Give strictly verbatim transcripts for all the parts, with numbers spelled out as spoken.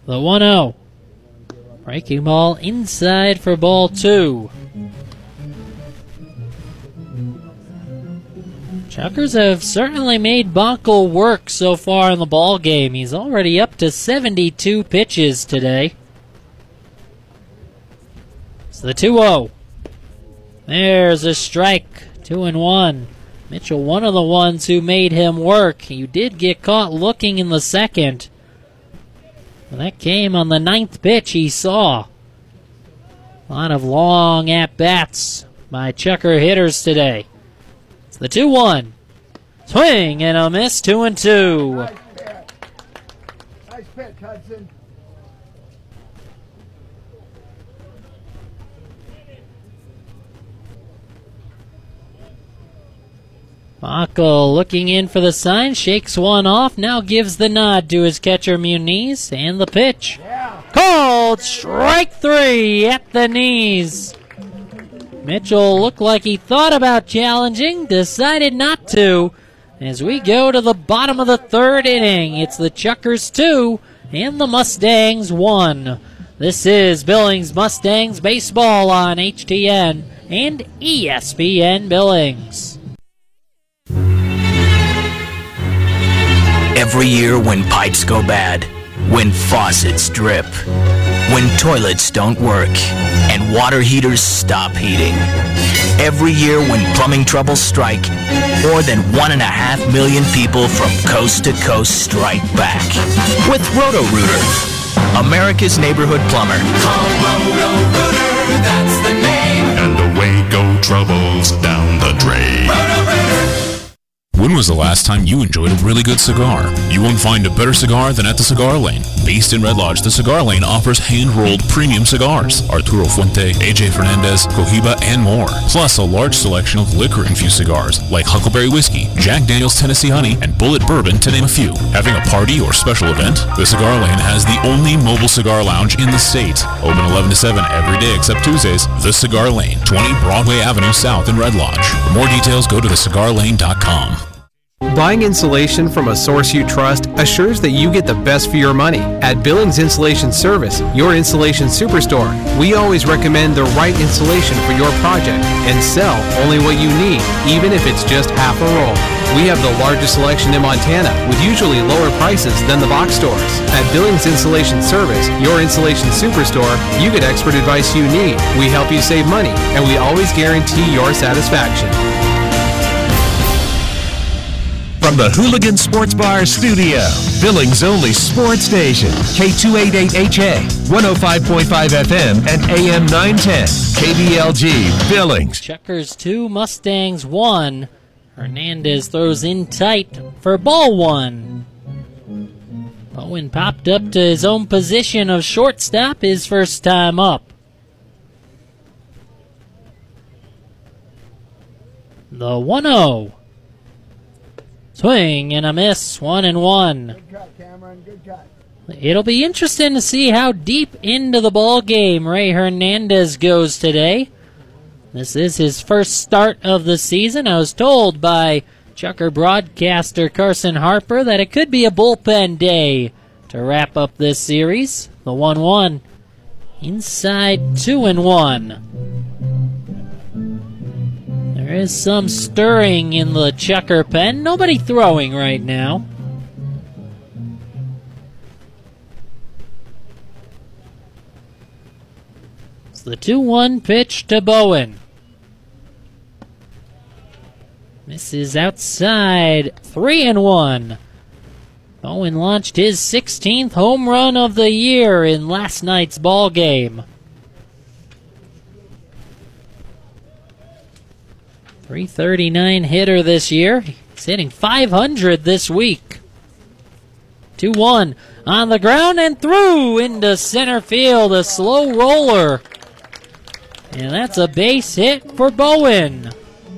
The one oh. Breaking ball inside for ball two. Chuckers have certainly made Bonkel work so far in the ball game. He's already up to seventy-two pitches today. It's the two oh. There's a strike. Two and one. Mitchell, one of the ones who made him work. You did get caught looking in the second. Well, that came on the ninth pitch he saw. A lot of long at-bats by Chucker hitters today. It's the two one. Swing and a miss, two and two. Nice pitch. Nice pitch, Hudson. Bonkel looking in for the sign, shakes one off, now gives the nod to his catcher Muniz, and the pitch. Yeah. Called strike three at the knees. Mitchell looked like he thought about challenging, decided not to. As we go to the bottom of the third inning, it's the Chuckers two and the Mustangs one. This is Billings Mustangs baseball on H T N and E S P N Billings. Every year when pipes go bad, when faucets drip, when toilets don't work, and water heaters stop heating. Every year when plumbing troubles strike, more than one and a half million people from coast to coast strike back. With Roto-Rooter, America's neighborhood plumber. Call Roto-Rooter, that's the name. And away go troubles down the drain. Roto-Rooter. When was the last time you enjoyed a really good cigar? You won't find a better cigar than at the Cigar Lane. Based in Red Lodge, the Cigar Lane offers hand-rolled premium cigars. Arturo Fuente, A J Fernandez, Cohiba, and more. Plus a large selection of liquor-infused cigars like Huckleberry Whiskey, Jack Daniel's Tennessee Honey, and Bullet Bourbon, to name a few. Having a party or special event? The Cigar Lane has the only mobile cigar lounge in the state. Open eleven to seven every day except Tuesdays. The Cigar Lane, twenty Broadway Avenue South in Red Lodge. For more details, go to the cigar lane dot com. Buying insulation from a source you trust assures that you get the best for your money. At Billings Insulation Service, your insulation superstore, we always recommend the right insulation for your project and sell only what you need, even if it's just half a roll. We have the largest selection in Montana with usually lower prices than the box stores. At Billings Insulation Service, your insulation superstore, you get expert advice you need. We help you save money, and we always guarantee your satisfaction. From the Hooligan Sports Bar studio, Billings' only sports station, K two eighty-eight H A, one oh five point five F M, and A M nine ten, K B L G, Billings. Chuckers two, Mustangs one. Hernandez throws in tight for ball one. Bowen popped up to his own position of shortstop his first time up. The one oh. Swing and a miss, one and one. Good cut, Cameron. Good cut. It'll be interesting to see how deep into the ball game Ray Hernandez goes today. This is his first start of the season. I was told by Chucker broadcaster Carson Harper that it could be a bullpen day to wrap up this series. The one one. Inside two and one. There is some stirring in the Chucker pen. Nobody throwing right now. It's the two one pitch to Bowen. This is outside. three and one. Bowen launched his sixteenth home run of the year in last night's ball game. three thirty-nine hitter this year. He's hitting five hundred this week. two one on the ground and through into center field. A slow roller. And that's a base hit for Bowen.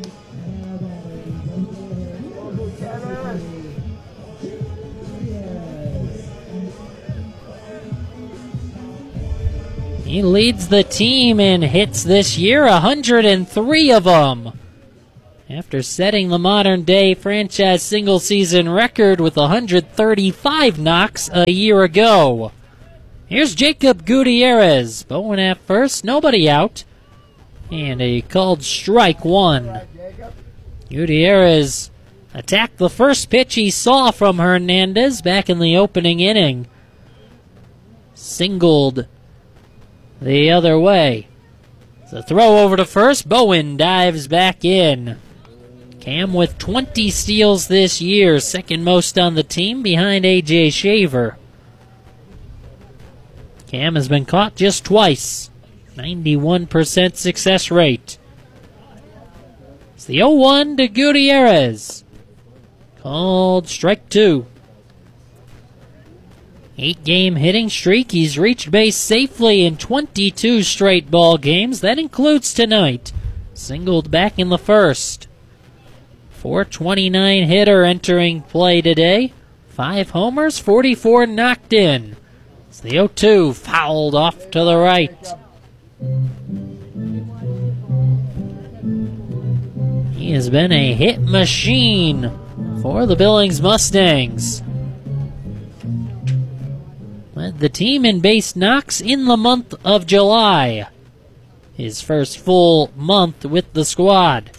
He leads the team in hits this year, one hundred three of them. After setting the modern-day franchise single-season record with one hundred thirty-five knocks a year ago. Here's Jacob Gutierrez. Bowen at first, nobody out. And a called strike one. Gutierrez attacked the first pitch he saw from Hernandez back in the opening inning. Singled the other way. The throw over to first. Bowen dives back in. Cam with twenty steals this year, second most on the team behind A J Shaver. Cam has been caught just twice. ninety-one percent success rate. It's the oh one to Gutierrez. Called strike two. Eight-game hitting streak. He's reached base safely in twenty-two straight ball games. That includes tonight. Singled back in the first. four twenty-nine hitter entering play today. Five homers, forty-four knocked in. It's the oh two, fouled off to the right. He has been a hit machine for the Billings Mustangs. Led the team in base knocks in the month of July. His first full month with the squad.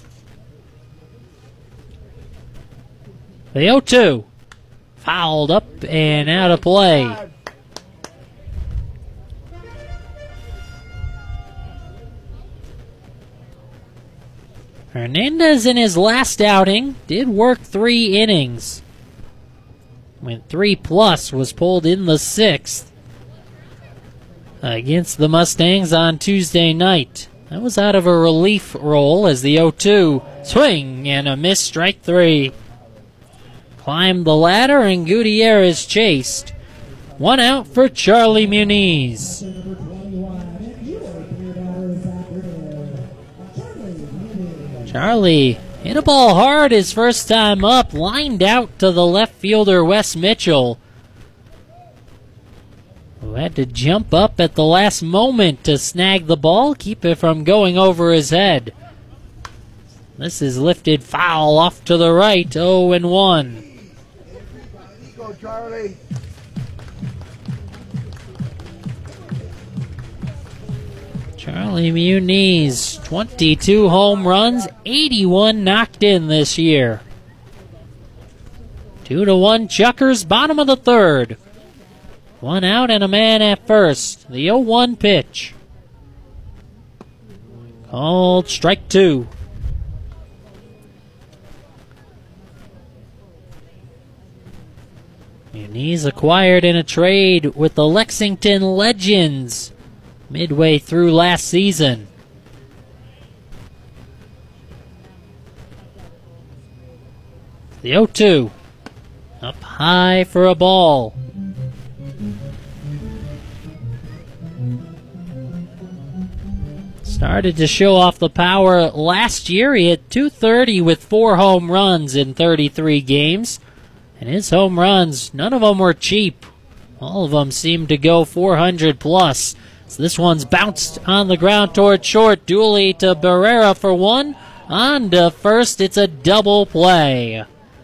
The oh two, fouled up and out of play. Hernandez in his last outing did work three innings. Went three plus, was pulled in the sixth against the Mustangs on Tuesday night. That was out of a relief role as the oh two swing and a miss, strike three. Climbed the ladder and Gutierrez chased. One out for Charlie Muniz. Charlie hit a ball hard his first time up, lined out to the left fielder Wes Mitchell, who had to jump up at the last moment to snag the ball, keep it from going over his head. This is lifted foul off to the right, oh and one. Let's go, Charlie. Charlie Muniz, twenty-two home runs, eighty-one knocked in this year. Two to one Chuckers, bottom of the third. One out and a man at first. The oh one pitch. Called strike two. Muniz acquired in a trade with the Lexington Legends midway through last season. The oh two, up high for a ball. Started to show off the power last year. He hit two thirty with four home runs in thirty-three games. And his home runs, none of them were cheap. All of them seemed to go four hundred plus. So this one's bounced on the ground toward short. Dooley to Barrera for one. On to first, it's a double play.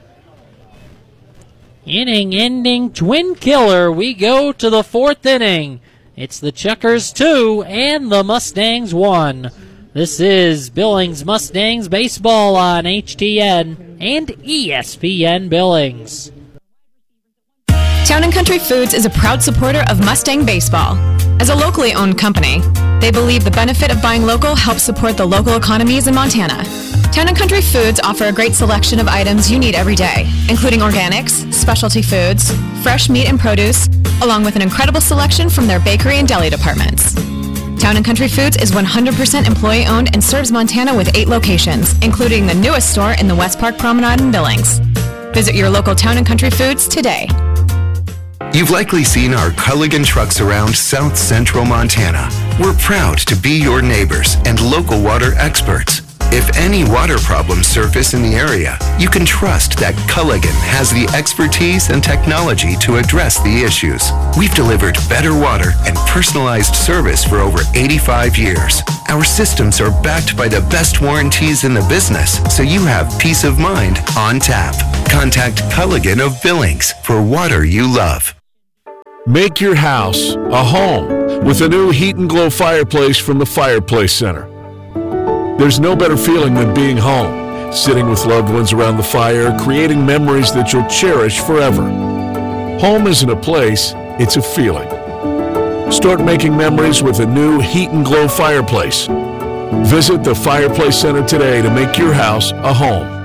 Inning-ending twin killer. We go to the fourth inning. It's the Chuckers two and the Mustangs one. This is Billings Mustangs baseball on H T N and E S P N Billings. Town and Country Foods is a proud supporter of Mustang baseball. As a locally owned company, they believe the benefit of buying local helps support the local economies in Montana. Town and Country Foods offer a great selection of items you need every day, including organics, specialty foods, fresh meat and produce, along with an incredible selection from their bakery and deli departments. Town and Country Foods is one hundred percent employee-owned and serves Montana with eight locations, including the newest store in the West Park Promenade in Billings. Visit your local Town and Country Foods today. You've likely seen our Culligan trucks around South Central Montana. We're proud to be your neighbors and local water experts. If any water problems surface in the area, you can trust that Culligan has the expertise and technology to address the issues. We've delivered better water and personalized service for over eighty-five years. Our systems are backed by the best warranties in the business, so you have peace of mind on tap. Contact Culligan of Billings for water you love. Make your house a home with a new Heat and Glow fireplace from the Fireplace Center. There's no better feeling than being home, sitting with loved ones around the fire, creating memories that you'll cherish forever. Home isn't a place, it's a feeling. Start making memories with a new Heat and Glow fireplace. Visit the Fireplace Center today to make your house a home.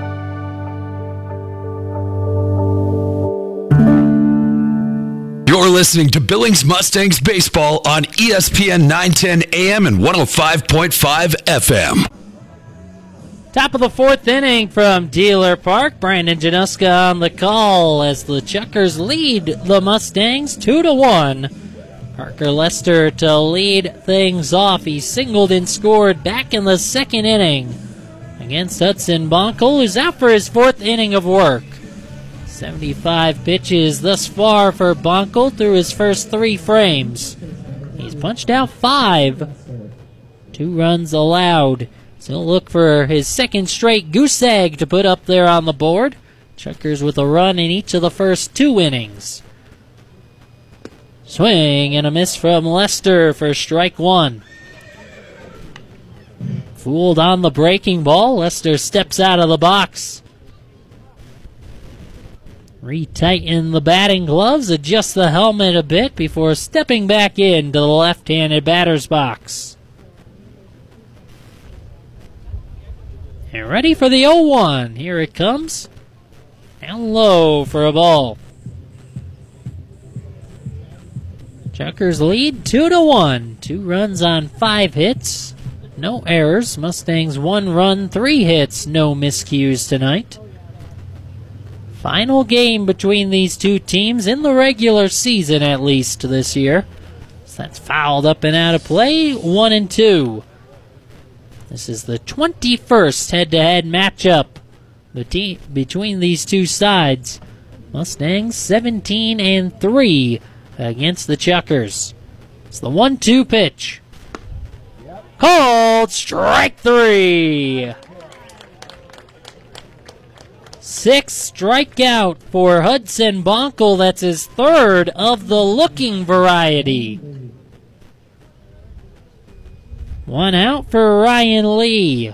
You're listening to Billings Mustangs Baseball on E S P N nine ten A M and one oh five point five F M. Top of the fourth inning from Dealer Park. Brandon Januska on the call as the Chuckers lead the Mustangs two to one. Parker Lester to lead things off. He singled and scored back in the second inning against Hudson Bonkel, who's out for his fourth inning of work. seventy-five pitches thus far for Bonkel through his first three frames. He's punched out five. Two runs allowed. So he'll look for his second straight goose egg to put up there on the board. Chuckers with a run in each of the first two innings. Swing and a miss from Lester for strike one. Fooled on the breaking ball. Lester steps out of the box. Retighten the batting gloves, adjust the helmet a bit before stepping back into the left-handed batter's box. And ready for the oh one. Here it comes. Down low for a ball. Chuckers lead two to one. Two runs on five hits. No errors. Mustangs one run, three hits. No miscues tonight. Final game between these two teams in the regular season, at least this year. So that's fouled up and out of play. One and two. This is the twenty-first head-to-head matchup between these two sides. Mustangs seventeen and three against the Chuckers. It's the one two pitch. Called strike three. Sixth strikeout for Hudson Bonkel. That's his third of the looking variety. One out for Ryan Lee.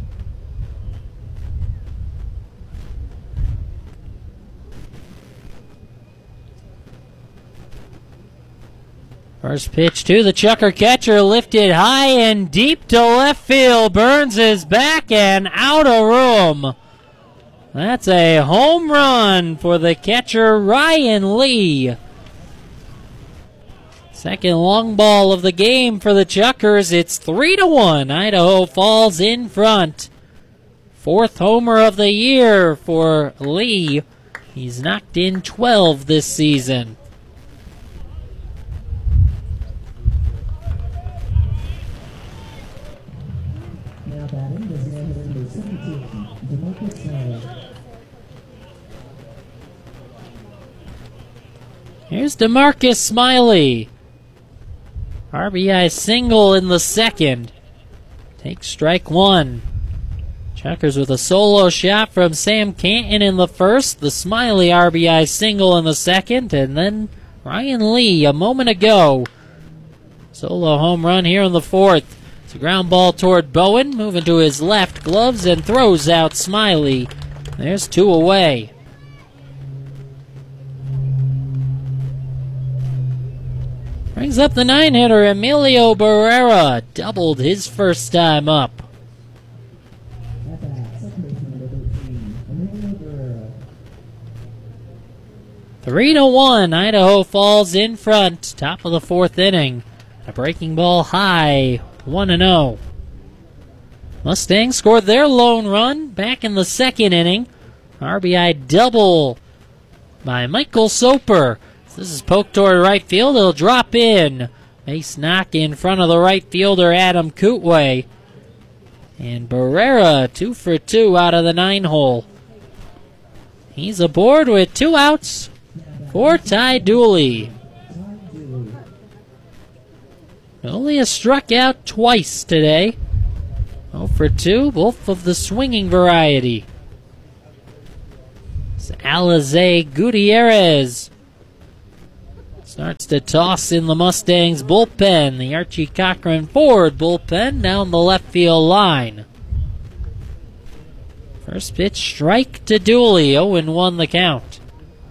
First pitch to the Chucker catcher, lifted high and deep to left field. Burns is back and out of room. That's a home run for the catcher, Ryan Lee. Second long ball of the game for the Chuckers. It's three to one. Idaho Falls in front. Fourth homer of the year for Lee. He's knocked in twelve this season. Here's DeMarcus Smiley. R B I single in the second. Takes strike one. Chuckers with a solo shot from Sam Canton in the first. The Smiley R B I single in the second. And then Ryan Lee a moment ago. Solo home run here in the fourth. It's a ground ball toward Bowen. Moving to his left, gloves and throws out Smiley. There's two away. Brings up the nine-hitter, Emilio Barrera. Doubled his first time up. Three to one, Idaho Falls in front. Top of the fourth inning. A breaking ball high, one and oh. Mustangs scored their lone run back in the second inning. R B I double by Michael Soper. This is poked toward right field. It'll drop in. Base knock in front of the right fielder, Adam Kootway. And Barrera, two for two out of the nine hole. He's aboard with two outs for Ty Dooley. Dooley has struck out twice today. oh for two, both of the swinging variety. It's Alize Gutierrez. Starts to toss in the Mustangs bullpen. The Archie Cochran Ford bullpen down the left field line. First pitch, strike to Dooley. oh and one the count.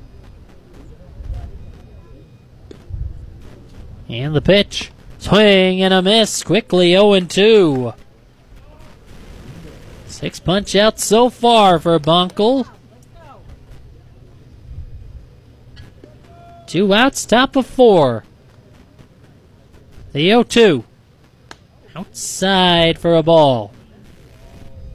And the pitch. Swing and a miss. Quickly oh and two. Six punch outs so far for Bonkel. Two outs, top of four. The oh two. Outside for a ball.